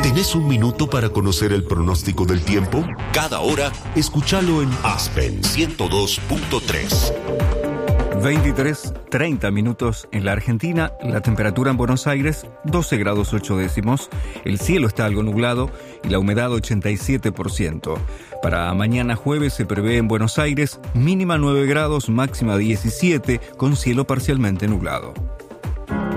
¿Tenés un minuto para conocer el pronóstico del tiempo? Cada hora, escúchalo en Aspen 102.3. 23:30 minutos en la Argentina, la temperatura en Buenos Aires 12 grados 8 décimos, el cielo está algo nublado y la humedad 87%. Para mañana jueves se prevé en Buenos Aires mínima 9 grados, máxima 17, con cielo parcialmente nublado.